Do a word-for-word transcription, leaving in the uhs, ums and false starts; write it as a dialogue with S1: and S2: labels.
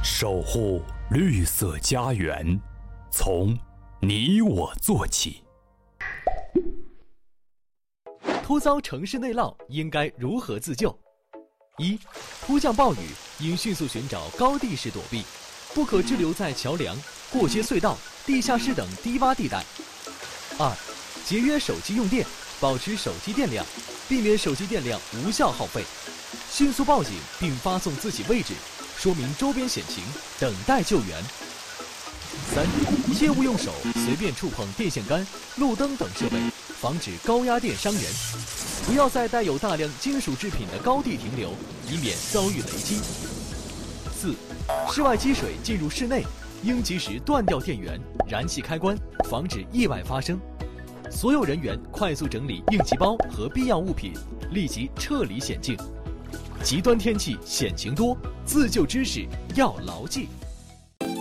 S1: 守护绿色家园，从你我做起。
S2: 突遭城市内涝，应该如何自救？一、突降暴雨，应迅速寻找高地势躲避，不可滞留在桥梁、过街隧道、地下室等低洼地带。二、节约手机用电，保持手机电量，避免手机电量无效耗费，迅速报警并发送自己位置，说明周边险情，等待救援。三、切勿用手随便触碰电线杆、路灯等设备，防止高压电伤人。不要在带有大量金属制品的高地停留，以免遭遇雷击。四、室外积水进入室内，应及时断掉电源、燃气开关，防止意外发生。所有人员快速整理应急包和必要物品，立即撤离险境。极端天气险情多，自救知识要牢记。